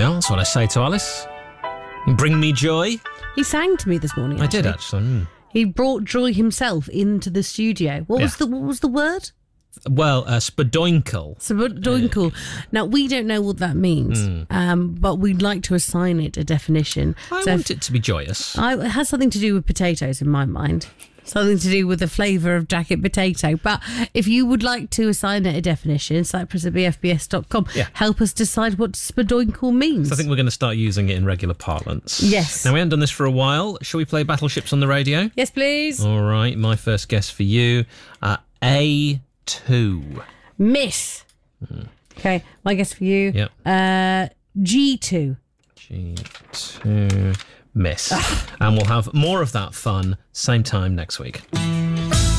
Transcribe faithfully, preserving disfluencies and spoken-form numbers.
we are. That's what I say to Alice. Bring me joy. He sang to me this morning. I Actually. did, actually. Mm. He brought joy himself into the studio. What Yeah. was the What was the word? Well, uh, spadoinkle. Spadoinkle. Now, we don't know what that means, Mm. um, but we'd like to assign it a definition. I so want it to be joyous. I, it has something to do with potatoes in my mind. Something to do with the flavour of jacket potato. But if you would like to assign it a definition, cyprus at b f b s dot com, Yeah. help us decide what spadoinkle means. So I think we're going to start using it in regular parlance. Yes. Now, we haven't done this for a while. Shall we play Battleships on the Radio? Yes, please. All right, my first guess for you. Uh, A two. Miss. Mm. Okay, my guess for you. Yep. Uh, G two. G two. Miss. And we'll have more of that fun same time next week.